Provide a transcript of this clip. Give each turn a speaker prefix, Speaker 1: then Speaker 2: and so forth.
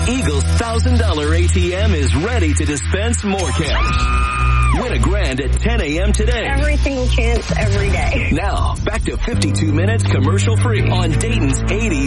Speaker 1: Eagle's $1,000 ATM is ready to dispense more cash. Win a grand at 10 a.m. today.
Speaker 2: Every single chance, every day.
Speaker 1: Now, back to 52 minutes commercial free on Dayton's 80s.